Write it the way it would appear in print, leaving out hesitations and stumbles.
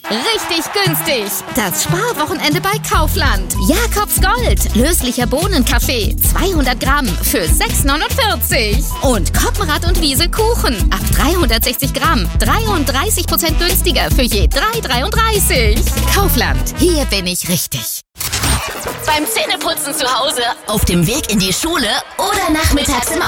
Richtig günstig. Das Sparwochenende bei Kaufland. Jakobs Gold. Löslicher Bohnenkaffee. 200 Gramm für 6,49. Und Koppenrad und Wiese Kuchen. Ab 360 Gramm. 33% günstiger für je 3,33. Kaufland. Hier bin ich richtig. Beim Zähneputzen zu Hause, auf dem Weg in die Schule oder nachmittags im